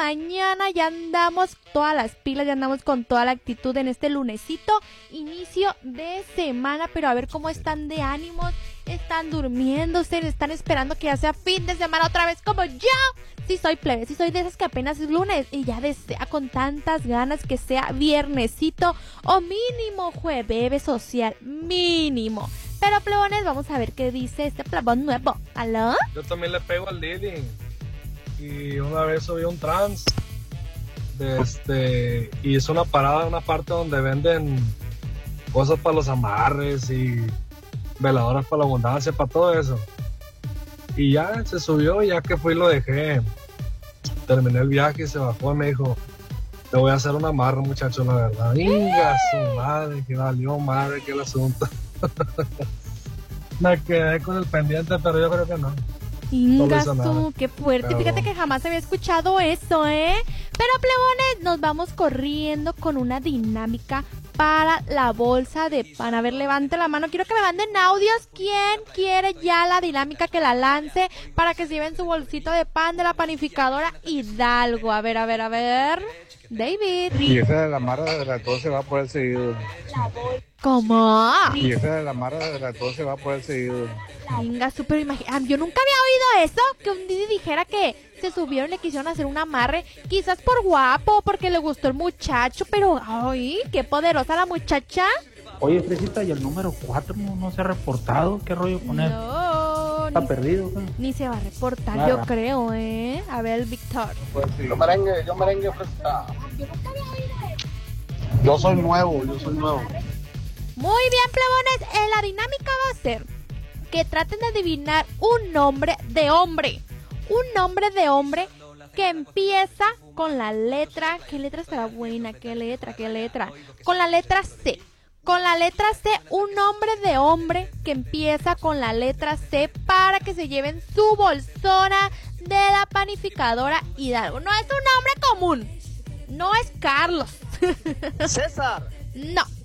mañana, ya andamos todas las pilas, ya andamos con toda la actitud en este lunesito, inicio de semana, pero a ver cómo están de ánimos, están durmiéndose, están esperando que ya sea fin de semana otra vez como yo. Sí soy plebe, sí soy de esas que apenas es lunes y ya desea con tantas ganas que sea viernesito o mínimo jueves social, mínimo. Pero plebones, vamos a ver qué dice este plebón nuevo. ¿Aló? Yo también le pego al Didi. Y una vez subí un trans. Y hizo una parada en una parte donde venden cosas para los amarres y veladoras para la abundancia, para todo eso. Y ya se subió, ya que fui y lo dejé. Terminé el viaje y se bajó y me dijo: te voy a hacer un amarre, muchacho, la verdad. Venga, su madre, que valió madre que el asunto. Me quedé con el pendiente, pero yo creo que no. Ingasu, qué fuerte. Pero Fíjate que jamás había escuchado eso, ¿eh? Pero plebones, nos vamos corriendo con una dinámica para la bolsa de pan. A ver, levante la mano. Quiero que me manden audios. ¿Quién quiere ya la dinámica que la lance para que se lleven su bolsita de pan de la panificadora Hidalgo? A ver. David. Y esa de la marra de ratón se va por el seguido. ¿Cómo? Y esa de la marra de ratón se va por el seguido. Venga, súper imagínate. Yo nunca había oído eso, que un Didi dijera que se subieron y le quisieron hacer un amarre, quizás por guapo, porque le gustó el muchacho, pero ay, qué poderosa la muchacha. Oye, Fresita, ¿y el número 4 no se ha reportado? ¿Qué rollo con él? No, ¿Está perdido? ¿Qué? ni se va a reportar, Nada. yo creo, ¿eh? A ver, el Víctor. Pues sí. Yo merengue, Fresita. Yo soy nuevo. Muy bien, plebones, la dinámica va a ser que traten de adivinar un nombre de hombre. Un nombre de hombre que empieza con la letra... ¿Qué letra estará buena? ¿Qué letra? Con la letra C. Con la letra C, un nombre de hombre que empieza con la letra C para que se lleven su bolsona de la panificadora Hidalgo. No es un nombre común. No es Carlos. César. No.